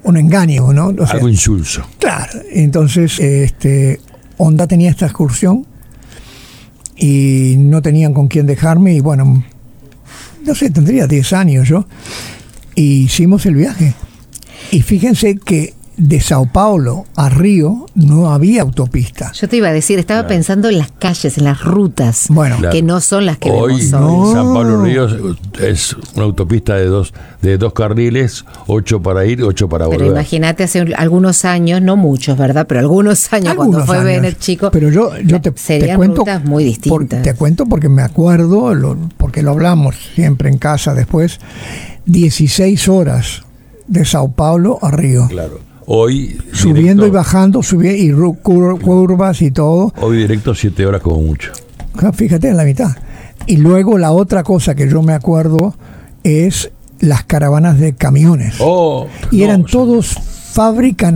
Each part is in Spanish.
un engaño, ¿no? O sea, algo insulso. Claro, entonces Honda tenía esta excursión y no tenían con quién dejarme y bueno, no sé, tendría 10 años yo, y hicimos el viaje. Y fíjense que de Sao Paulo a Río no había autopista. Yo te iba a decir, estaba pensando en las calles, en las rutas, Bueno, que no son las que Hoy vemos hoy. San Pablo Ríos es una autopista de dos carriles, 8 para ir, 8 para volver. Pero imagínate hace algunos años, no muchos, ¿verdad? Pero algunos años, cuando fue Bennett chico, pero yo te serían cuento rutas muy distintas. te cuento porque me acuerdo, porque lo hablamos siempre en casa después, 16 horas de Sao Paulo a Río. Claro. Hoy Subiendo directo, y bajando, curvas y todo. Hoy directo 7 horas como mucho. Fíjate, en la mitad. Y luego la otra cosa que yo me acuerdo es las caravanas de camiones. Y eran todos Fábrica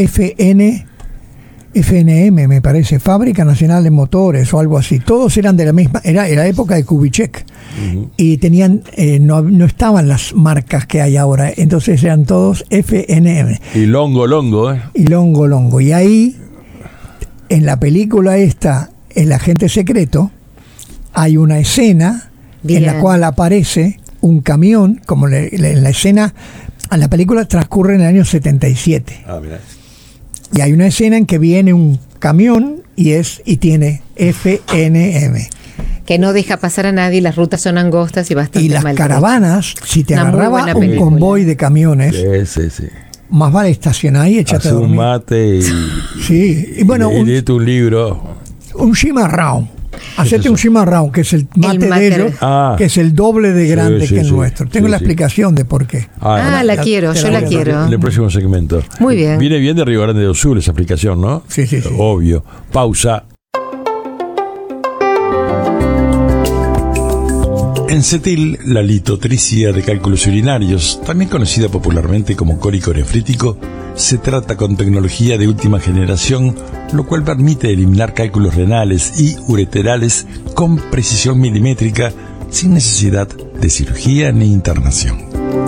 FNM, me parece, Fábrica Nacional de Motores o algo así. Todos eran de la misma, era la época de Kubitschek. Y tenían, no estaban las marcas que hay ahora, entonces eran todos FNM. Y Longo, Y Longo. Y ahí, en la película esta, El Agente Secreto, hay una escena en la cual aparece un camión, como la escena, en la película transcurre en el año 77. Mira. Y hay una escena en que viene un camión y tiene FNM. Que no deja pasar a nadie, las rutas son angostas y bastante Y las mal caravanas, si te Una muy agarraba buena un película. convoy de camiones, Sí. más vale estacionar y echarte a Hace un dormir. mate y, Sí, y bueno, y léete un libro. un chimarrón. Hacete eso? un chimarrón, que es el mate mate de ellos, Ah. que es el doble de grande Sí, que el sí. nuestro. Tengo Sí, la sí. explicación de por qué. La quiero, te yo la la voy a quiero. En el próximo segmento. Muy bien. Viene bien de Río Grande do Sul esa aplicación, ¿no? Sí. Obvio. Pausa. En Cetil, la litotricia de cálculos urinarios, también conocida popularmente como cólico nefrítico, se trata con tecnología de última generación, lo cual permite eliminar cálculos renales y ureterales con precisión milimétrica, sin necesidad de cirugía ni internación.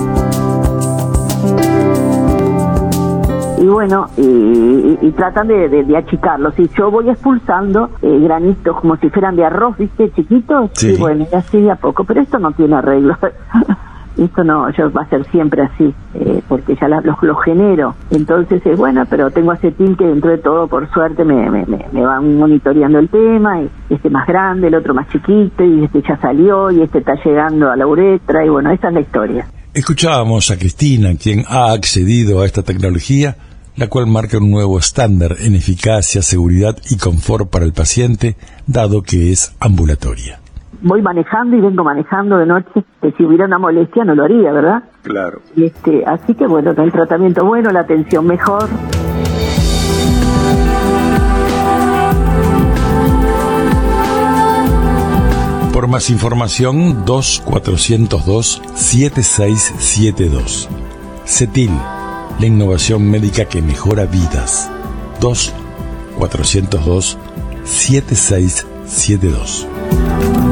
Y bueno, y tratan de achicarlos. Y yo voy expulsando granitos como si fueran de arroz, ¿viste? Chiquitos. Sí. Y bueno, y así de a poco. Pero esto no tiene arreglo. Esto no, yo va a ser siempre así, porque ya los genero. Entonces, bueno, pero tengo a Cetil que dentro de todo, por suerte, me van monitoreando el tema. Y este más grande, el otro más chiquito, y este ya salió, y este está llegando a la uretra. Y bueno, esa es la historia. Escuchábamos a Cristina, quien ha accedido a esta tecnología, la cual marca un nuevo estándar en eficacia, seguridad y confort para el paciente, dado que es ambulatoria. Voy manejando y vengo manejando de noche, que si hubiera una molestia no lo haría, ¿verdad? Claro. Y así que bueno, el tratamiento bueno, la atención mejor. Por más información, 2-402-7672. Cetil, la innovación médica que mejora vidas. 2-402-7672.